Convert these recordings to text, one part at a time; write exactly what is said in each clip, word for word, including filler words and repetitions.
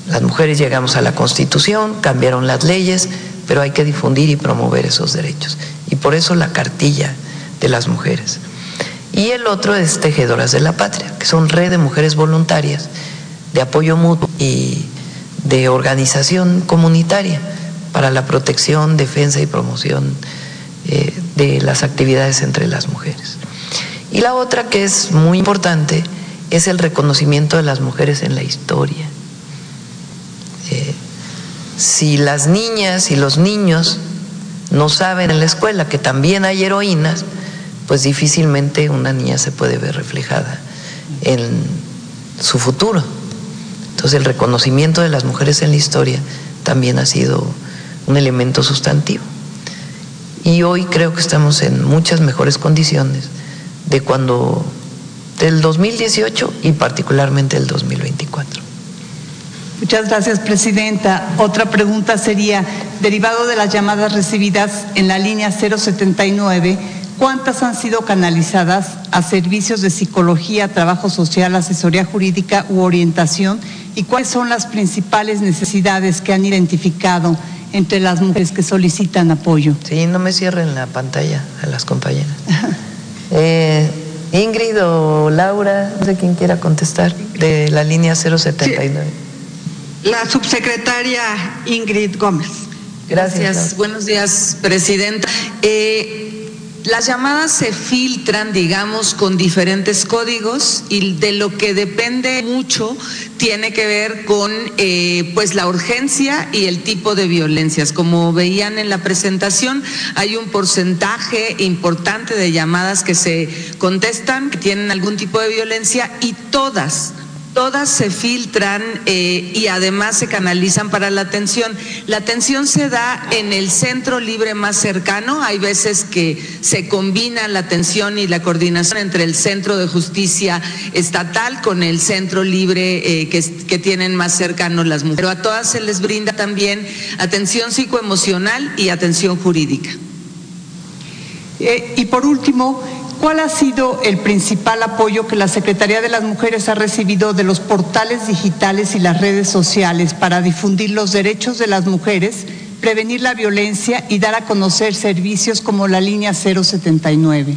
Las mujeres llegamos a la Constitución, cambiaron las leyes, pero hay que difundir y promover esos derechos. Y por eso la cartilla de las mujeres. Y el otro es Tejedoras de la Patria, que son red de mujeres voluntarias de apoyo mutuo y de organización comunitaria para la protección, defensa y promoción eh, de las actividades entre las mujeres. Y la otra, que es muy importante, es el reconocimiento de las mujeres en la historia. Eh, si las niñas y los niños no saben en la escuela que también hay heroínas, pues difícilmente una niña se puede ver reflejada en su futuro. Entonces el reconocimiento de las mujeres en la historia también ha sido un elemento sustantivo. Y hoy creo que estamos en muchas mejores condiciones de cuando, del dos mil dieciocho y particularmente el dos mil veinticuatro. Muchas gracias, Presidenta. Otra pregunta sería, derivado de las llamadas recibidas en la línea cero setenta y nueve, ¿cuántas han sido canalizadas a servicios de psicología, trabajo social, asesoría jurídica u orientación? ¿Y cuáles son las principales necesidades que han identificado entre las mujeres que solicitan apoyo? Sí, no me cierren la pantalla a las compañeras. eh, Ingrid o Laura, no sé quién quiera contestar, de la línea cero setenta y nueve. Sí. La subsecretaria Ingrid Gómez. Gracias. Gracias. Buenos días, Presidenta. Eh, las llamadas se filtran, digamos, con diferentes códigos y de lo que depende mucho tiene que ver con eh, pues la urgencia y el tipo de violencias. Como veían en la presentación, hay un porcentaje importante de llamadas que se contestan, que tienen algún tipo de violencia, y todas Todas se filtran eh, y además se canalizan para la atención. La atención se da en el centro libre más cercano. Hay veces que se combina la atención y la coordinación entre el Centro de Justicia Estatal con el centro libre eh, que, que tienen más cercano las mujeres. Pero a todas se les brinda también atención psicoemocional y atención jurídica. Eh, y por último, ¿cuál ha sido el principal apoyo que la Secretaría de las Mujeres ha recibido de los portales digitales y las redes sociales para difundir los derechos de las mujeres, prevenir la violencia y dar a conocer servicios como la línea cero setenta y nueve?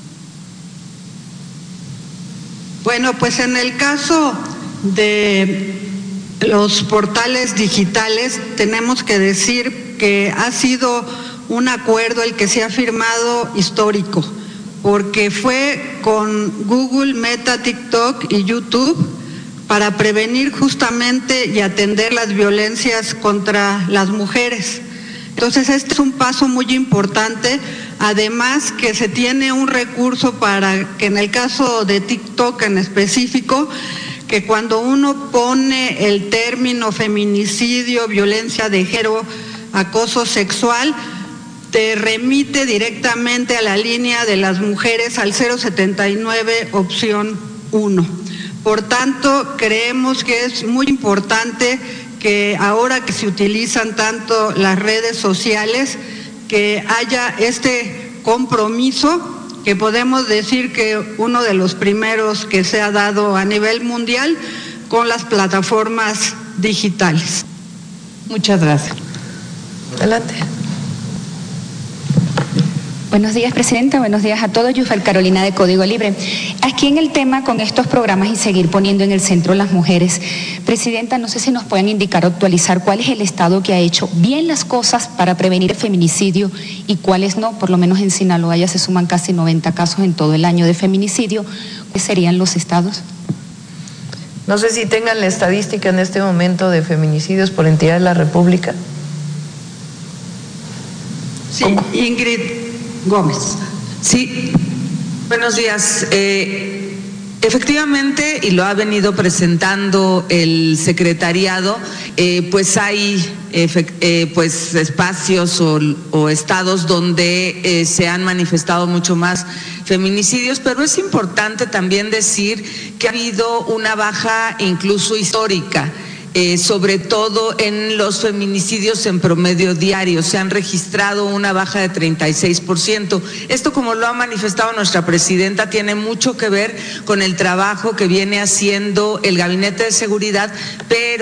Bueno, pues en el caso de los portales digitales tenemos que decir que ha sido un acuerdo el que se ha firmado histórico, porque fue con Google, Meta, TikTok y YouTube para prevenir justamente y atender las violencias contra las mujeres. Entonces este es un paso muy importante, además que se tiene un recurso para que en el caso de TikTok en específico, que cuando uno pone el término feminicidio, violencia de género, acoso sexual, te remite directamente a la línea de las mujeres al cero setenta y nueve opción uno. Por tanto, creemos que es muy importante que ahora que se utilizan tanto las redes sociales, que haya este compromiso, que podemos decir que uno de los primeros que se ha dado a nivel mundial con las plataformas digitales. Muchas gracias. Adelante. Buenos días, Presidenta. Buenos días a todos. Yufel Carolina, de Código Libre. Aquí en el tema con estos programas y seguir poniendo en el centro las mujeres, Presidenta, no sé si nos pueden indicar o actualizar cuál es el Estado que ha hecho bien las cosas para prevenir el feminicidio y cuáles no. Por lo menos en Sinaloa ya se suman casi noventa casos en todo el año de feminicidio. ¿Cuáles serían los estados? No sé si tengan la estadística en este momento de feminicidios por entidad de la República. Sí, Ingrid Gómez. Sí, buenos días. Eh, efectivamente, y lo ha venido presentando el secretariado, eh, pues hay eh, pues espacios o, o estados donde eh, se han manifestado mucho más feminicidios, pero es importante también decir que ha habido una baja incluso histórica. Eh, sobre todo en los feminicidios en promedio diario, se han registrado una baja de treinta y seis por ciento. Esto, como lo ha manifestado nuestra presidenta, tiene mucho que ver con el trabajo que viene haciendo el Gabinete de Seguridad, pero